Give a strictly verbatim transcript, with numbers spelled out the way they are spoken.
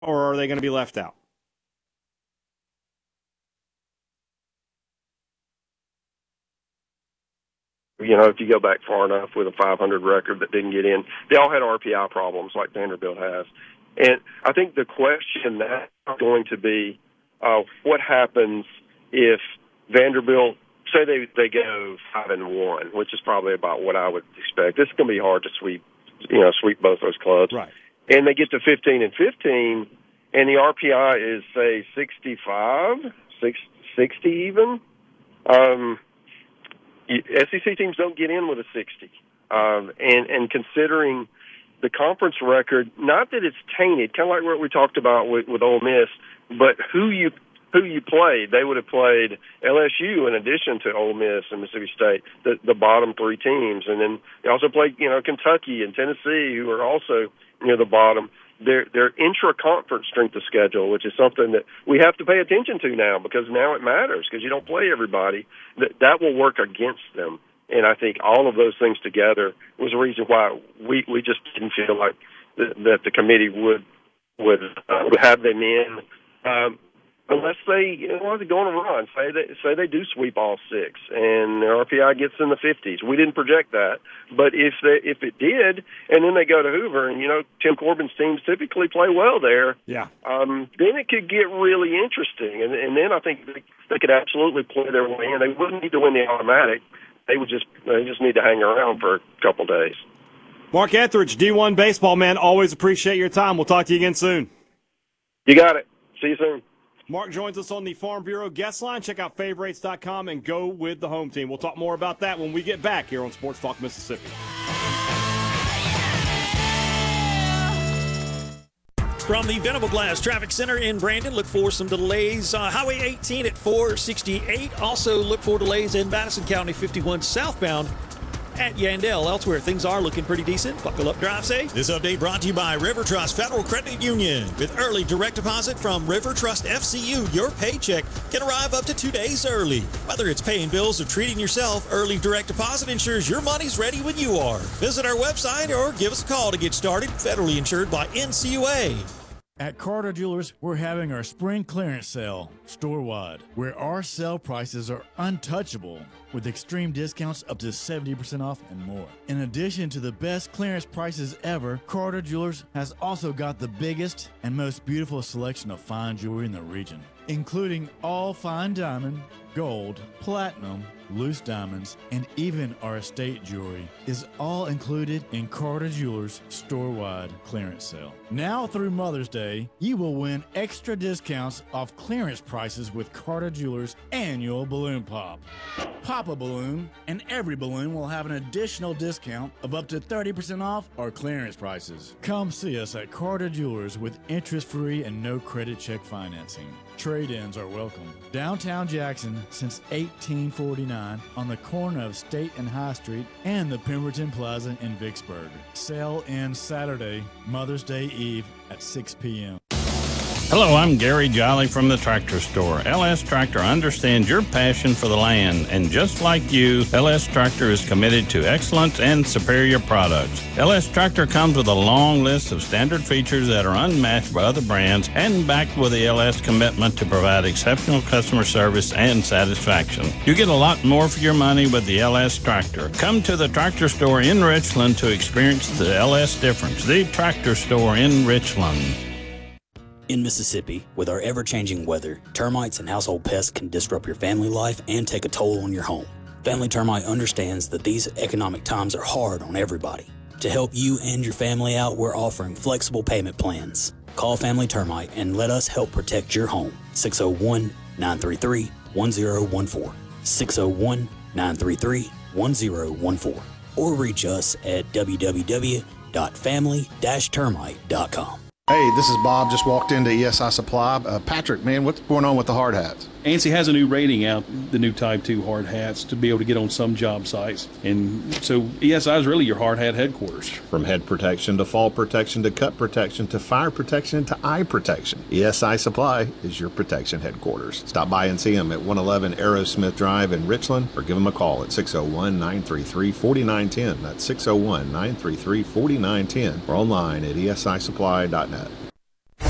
or are they going to be left out? You know, if you go back far enough with a five hundred record that didn't get in, they all had R P I problems like Vanderbilt has. And I think the question now is going to be, uh, what happens if Vanderbilt, say they, they go five and one, which is probably about what I would expect. This is going to be hard to sweep, you know, sweep both those clubs. Right. And they get to fifteen and fifteen, and the R P I is, say, sixty-five, sixty even. Um, S E C teams don't get in with a sixty. Um, and, and considering the conference record, not that it's tainted, kind of like what we talked about with, with Ole Miss, but who you who you played. They would have played L S U in addition to Ole Miss and Mississippi State, the, the bottom three teams. And then they also played, you know, Kentucky and Tennessee, who are also near the bottom. Their their intra-conference strength of schedule, which is something that we have to pay attention to now because now it matters because you don't play everybody. That that will work against them. And I think all of those things together was the reason why we, we just didn't feel like th- that the committee would would, uh, would have them in um, unless they you know, go on a run. Say they say they do sweep all six and their R P I gets in the fifties. We didn't project that, but if they, if it did, and then they go to Hoover, and you know Tim Corbin's teams typically play well there. Yeah. Um, then it could get really interesting, and, and then I think they, they could absolutely play their way in. They wouldn't need to win the automatic. They would just they just need to hang around for a couple days. Mark Etheridge, D one baseball man. Always appreciate your time. We'll talk to you again soon. You got it. See you soon. Mark joins us on the Farm Bureau guest line. Check out favorites dot com and go with the home team. We'll talk more about that when we get back here on Sports Talk Mississippi. From the Venable Glass Traffic Center in Brandon, look for some delays. Uh, Highway eighteen at four sixty-eight. Also look for delays in Madison County fifty-one southbound at Yandell. Elsewhere, things are looking pretty decent. Buckle up, drive safe. This update brought to you by River Trust Federal Credit Union. With early direct deposit from River Trust F C U, your paycheck can arrive up to two days early. Whether it's paying bills or treating yourself, early direct deposit ensures your money's ready when you are. Visit our website or give us a call to get started. Federally insured by N C U A. At Carter Jewelers, we're having our spring clearance sale store-wide, where our sale prices are untouchable with extreme discounts up to seventy percent off and more. In addition to the best clearance prices ever, Carter Jewelers has also got the biggest and most beautiful selection of fine jewelry in the region, including all fine diamond, gold, platinum, loose diamonds, and even our estate jewelry is all included in Carter Jewelers' store-wide clearance sale. Now through Mother's Day, you will win extra discounts off clearance prices with Carter Jewelers' annual Balloon Pop. Pop a balloon, and every balloon will have an additional discount of up to thirty percent off our clearance prices. Come see us at Carter Jewelers with interest-free and no credit check financing. Trade-ins are welcome. Downtown Jackson since eighteen forty-nine on the corner of State and High Street and the Pemberton Plaza in Vicksburg. Sale ends Saturday, Mother's Day Eve at six p.m. Hello, I'm Gary Jolly from the Tractor Store. L S Tractor understands your passion for the land, and just like you, L S Tractor is committed to excellence and superior products. L S Tractor comes with a long list of standard features that are unmatched by other brands and backed with the L S commitment to provide exceptional customer service and satisfaction. You get a lot more for your money with the L S Tractor. Come to the Tractor Store in Richland to experience the L S difference. The Tractor Store in Richland. In Mississippi, with our ever-changing weather, termites and household pests can disrupt your family life and take a toll on your home. Family Termite understands that these economic times are hard on everybody. To help you and your family out, we're offering flexible payment plans. Call Family Termite and let us help protect your home. six oh one, nine three three, one oh one four. six oh one, nine three three, one oh one four. Or reach us at w w w dot family dash termite dot com. Hey, this is Bob. Just walked into E S I Supply. Uh, Patrick, man, what's going on with the hard hats? ANSI has a new rating out, the new Type two hard hats, to be able to get on some job sites. And so E S I is really your hard hat headquarters. From head protection to fall protection to cut protection to fire protection to eye protection, E S I Supply is your protection headquarters. Stop by and see them at one eleven Aerosmith Drive in Richland, or give them a call at six oh one, nine three three, four nine one zero. That's six oh one, nine three three, four nine one zero, or online at E S I supply dot net.